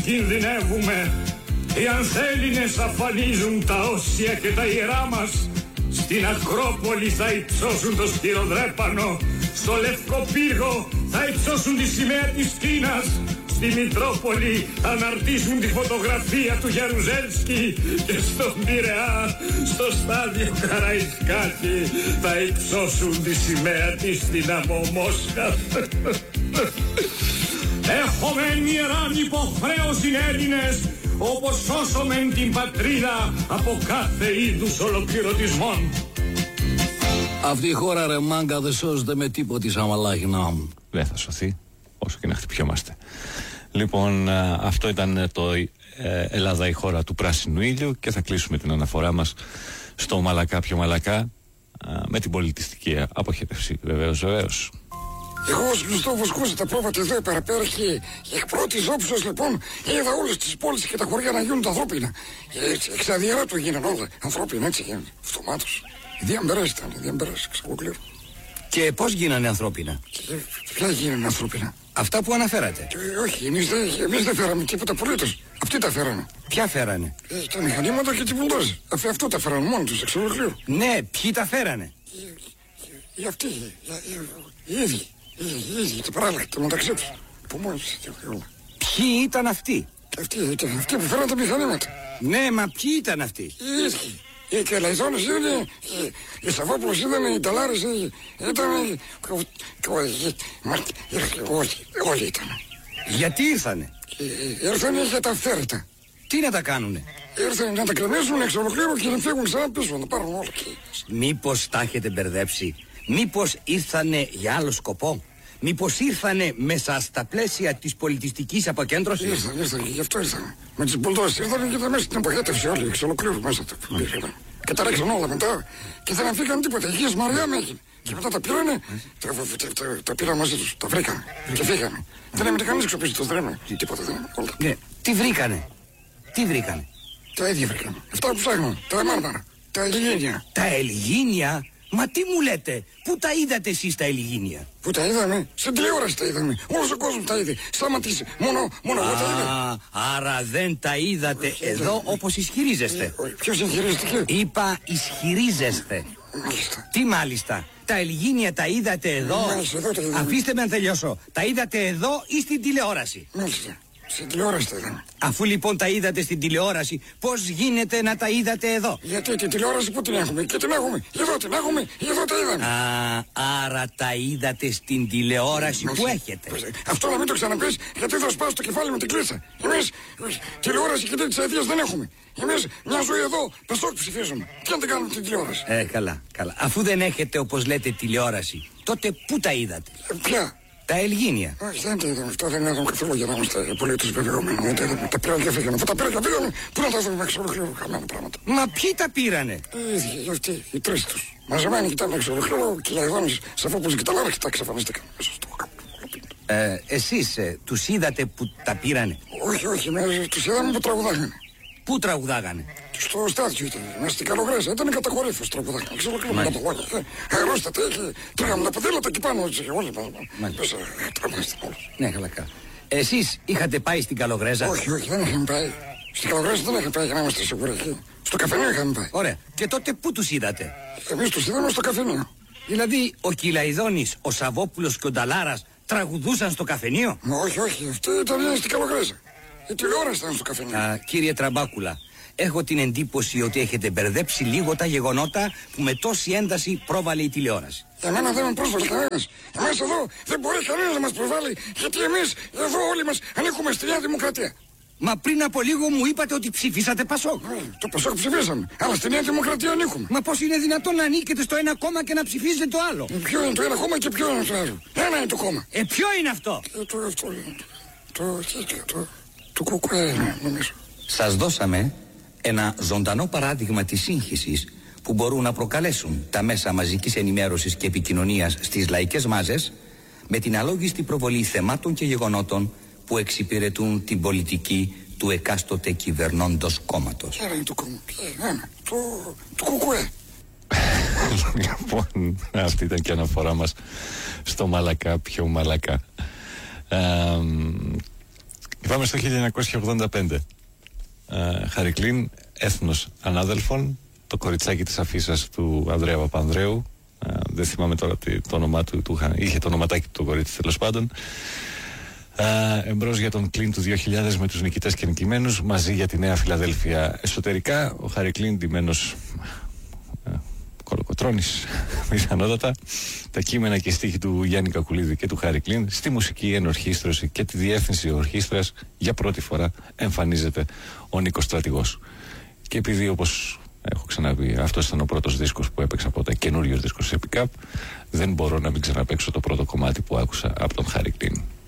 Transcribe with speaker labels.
Speaker 1: κινδυνεύουμε. Οι ανθέληνες αφανίζουν τα όσια και τα ιερά μας. Στην Ακρόπολη θα υψώσουν το σφυροδρέπανο. Στο Λευκό Πύργο θα υψώσουν τη σημαία της Κίνας. Στη Μητρόπολη θα αναρτήσουν τη φωτογραφία του Γιαρουζέλσκι. Και στον Πειραιά, στο στάδιο Καραϊσκάκη, θα υψώσουν τη σημαία της Δυναμό Μόσχα. Έχουμε ιεράν υποχρέωση Έλληνες, όπως σώσομεν την πατρίδα από κάθε είδους ολοκληρωτισμών.
Speaker 2: Αυτή η χώρα, ρε μάγκα, δεν σώζεται με τίποτη σαν μαλάχινά μου.
Speaker 3: Δεν θα σωθεί όσο και να χτυπιόμαστε. Λοιπόν, αυτό ήταν το Ελλάδα, η χώρα του πράσινου ήλιου, και θα κλείσουμε την αναφορά μας στο Μαλακά πιο Μαλακά με την πολιτιστική αποχέτευση. Βεβαίως.
Speaker 4: Εγώ ως Χριστόφος Κούσα τα πρόβατα εδώ παραπέρα και εκ πρώτης όψεως λοιπόν είδα όλες τις πόλεις και τα χωριά να γίνουν ανθρώπινα. Εξαδιαρά του γίνανε όλα ανθρώπινα, έτσι γίνανε, αυτομάτως. Διαμπερές ήταν, διαμπερές, ξακοκλήρω.
Speaker 5: Και πώς γίνανε ανθρώπινα?
Speaker 4: Ποια γίνανε ανθρώπινα?
Speaker 5: Αυτά που αναφέρατε.
Speaker 4: Όχι, εμείς δεν φέραμε τίποτα απολύτως. Αυτοί τα φέρανε.
Speaker 5: Ποια φέρανε?
Speaker 4: Τα μηχανήματα και τις μπουλντόζ. Αυτό τα φέρανε μόνοι τους, εξολοκλήρω.
Speaker 5: Ναι, ποιοι τα φέρανε?
Speaker 4: Οι αυτοί, οι ίδιοι. Οι ίδιοι, τα παράλληλα, τα μεταξύ τους. Από μόνοι τους.
Speaker 5: Ποιοι ήταν αυτοί?
Speaker 4: Αυτοί που φέρανε τα μηχανήματα.
Speaker 5: Ναι, μα ποιοι ήταν αυτοί?
Speaker 4: Οι ίδιοι. Οι Κελαϊδόνες ήταν, οι Σαββόπουλος ήταν, οι Ταλάρες ήταν, όλοι ήταν.
Speaker 5: Γιατί ήρθανε?
Speaker 4: Ήρθανε για τα αυθαίρετα.
Speaker 5: Τι να τα κάνουνε?
Speaker 4: Ήρθανε να τα κρεμίσουν εξ ολοκλήρου και να φύγουν ξανά πίσω, να τα πάρουν όλα.
Speaker 5: Μήπως τα έχετε μπερδέψει? Μήπως ήρθανε για άλλο σκοπό? Μήπως ήρθανε μέσα στα πλαίσια της πολιτιστικής αποκέντρωσης?
Speaker 4: Ήρθανε και γι' αυτό ήρθανε. Με τις μπουλντόζες ήρθανε και ήταν μέσα στην αποχέτευση όλοι εξ ολοκλήρου μέσα του. Και τα ρίξαν όλα μετά και δεν φύγαν τίποτα. Υγείας Μαριά με έγινε. Και μετά τα πήρανε, τα πήραν μαζί τους, τα βρήκανε και φύγανε. Δεν έμεινε κανείς έξω πίσω, το δρέμε. Τίποτα δεν έμεινε.
Speaker 5: Ναι, τι βρήκανε? Τι βρήκανε?
Speaker 4: Τα ίδια βρήκανε. Αυτά που ψάχνουν, τα Μάρμαρα, τα Ελιγίνια.
Speaker 5: Τα Ελιγίνια? Μα τι μου λέτε, πού τα είδατε εσείς τα Ελιγίνια?
Speaker 4: Πού τα είδαμε? Στην τηλεόραση τα είδαμε. Όλος ο κόσμος τα είδε. Σταματήσει. Μόνο εγώ τα είδα.
Speaker 5: Άρα δεν τα είδατε εδώ όπως ισχυρίζεστε.
Speaker 4: Ποιος ισχυρίστηκε?
Speaker 5: Είπα ισχυρίζεστε.
Speaker 4: Μάλιστα.
Speaker 5: Τι μάλιστα? Τα Ελιγίνια τα είδατε εδώ?
Speaker 4: Μάλιστα, εδώ τα είδαμε.
Speaker 5: Αφήστε με να τελειώσω. Τα είδατε εδώ ή στην τηλεόραση?
Speaker 4: Μάλιστα. Στην τηλεόραση τα είδαμε.
Speaker 5: Αφού λοιπόν τα είδατε στην τηλεόραση, πώς γίνεται να τα είδατε εδώ?
Speaker 4: Γιατί την τηλεόραση που την έχουμε? Και την έχουμε. Εδώ την έχουμε. Εδώ τα είδαμε.
Speaker 5: Άρα τα είδατε στην τηλεόραση που έχετε.
Speaker 4: Αυτό να μην το ξαναπείς, γιατί θα σπάσει το κεφάλι με την κλίτσα. Εμείς τηλεόραση και τέτοιες αιτίες δεν έχουμε. Εμείς μια ζωή εδώ Πασόκ ψηφίζουμε. Και αν δεν κάνουμε την τηλεόραση.
Speaker 5: Καλά. Αφού δεν έχετε όπως λέτε τηλεόραση, τότε πού τα είδατε?
Speaker 4: Ποια?
Speaker 5: Τα Ελγίνια.
Speaker 4: Όχι, δεν τα είδαμε. Αυτό δεν είδαμε καθόλου για να είμαστε απολύτως βεβαιωμένοι. Δεν τα είδαμε. Τα πήραν και φύγανε. Αφού τα πήραν και φύγανε, πού να τα δούμε εξ ολοκλήρου χαμένα πράγματα.
Speaker 5: Μα ποιοι τα πήρανε?
Speaker 4: Οι ίδιοι, αυτοί, οι τρεις τους. Μαζεμένοι κοιτάνε εξ ολοκλήρου και οι Λαϊδόνες, Σαφόπουλος και τα Λάρα και τα εξαφανίστηκαν μέσα στο κάπου.
Speaker 5: Εσείς τους είδατε που τα πήρανε?
Speaker 4: Όχι, τους είδαμε που τραγουδάγανε.
Speaker 5: Πού τραγουδάγανε?
Speaker 4: Στο στάδιο ήταν, μέσα στην Καλογράζα, ήταν κατακορύφως τραγουδάγανε. Ξέρω κλείνω τα παγόνια. Αγρόστατα, τρέχαμε τα ποδήλατα και πάνω έτσι, όλοι μέσα τραβάστηκαν όλους.
Speaker 5: Ναι, καλά. Εσείς είχατε πάει στην Καλογράζα?
Speaker 4: Όχι, δεν είχαμε πάει. Στην Καλογράζα δεν είχαμε πάει για να είμαστε σίγουροι εκεί. Στο καφενείο είχαμε πάει.
Speaker 5: Ωραία. Και τότε πού τους είδατε?
Speaker 4: Εμείς τους είδαμε στο καφενείο.
Speaker 5: Δηλαδή ο Κυλαϊδόνης, ο Σαββόπουλος και ο Νταλάρας τραγουδούσαν στο καφενείο?
Speaker 4: Όχι, αυτή ήταν στην Καλογράζα. Η τηλεόραση ήταν στο καφενείο.
Speaker 5: Κύριε Τραμπάκουλα, έχω την εντύπωση ότι έχετε μπερδέψει λίγο τα γεγονότα που με τόση ένταση πρόβαλε η τηλεόραση.
Speaker 4: Για μένα δεν με πρόσβαλε κανένας. Εμάς εδώ δεν μπορεί κανένας να μας προβάλλει, γιατί εμείς εδώ όλοι μας ανήκουμε στη Νέα Δημοκρατία.
Speaker 5: Μα πριν από λίγο μου είπατε ότι ψηφίσατε Πασόκ.
Speaker 4: Το Πασόκ ψηφίσαμε, αλλά στη Νέα Δημοκρατία ανήκουμε.
Speaker 5: Μα πώς είναι δυνατόν να ανήκετε στο ένα κόμμα και να ψηφίζετε το άλλο?
Speaker 4: Ποιο είναι το ένα κόμμα και ποιο είναι το άλλο? Ένα είναι το κόμμα.
Speaker 5: Ποιο είναι αυτό?
Speaker 4: Το κουκουέ, νομίζω.
Speaker 5: Σας δώσαμε ένα ζωντανό παράδειγμα της σύγχυσης που μπορούν να προκαλέσουν τα μέσα μαζικής ενημέρωσης και επικοινωνίας στις λαϊκές μάζες με την αλόγιστη προβολή θεμάτων και γεγονότων που εξυπηρετούν την πολιτική του εκάστοτε κυβερνώντος κόμματος.
Speaker 4: Άρα είναι το κόμμα. Το κουκουέ.
Speaker 3: Λοιπόν, αυτή ήταν και αναφορά μας στο Μαλακά πιο Μαλακά. Πάμε στο 1985. Χάρη Κλίν, Έθνος Ανάδελφων, το κοριτσάκι της αφίσας του Ανδρέα Παπανδρέου. Δεν θυμάμαι τώρα το όνομά του, είχε το ονοματάκι του το κορίτσι, τέλος πάντων. Εμπρός για τον Κλίν του 2000 με τους νικητές και νικημένους, μαζί για τη Νέα Φιλαδέλφια. Εσωτερικά, ο Χάρη Κλίν ντυμένος κολοκοτρώνης πιθανότατα. Τα κείμενα και στίχοι του Γιάννη Κακουλίδη και του Χάρη Κλίν. Στη μουσική ενορχήστρωση και τη διεύθυνση ορχήστρας για πρώτη φορά εμφανίζεται ο Νίκος Στρατηγός. Και επειδή, όπως έχω ξαναπεί, αυτός ήταν ο πρώτος δίσκος που έπαιξα ποτέ, καινούριος δίσκος σε pick-up, δεν μπορώ να μην ξαναπαίξω το πρώτο κομμάτι που άκουσα από τον Χάρη Κλίν.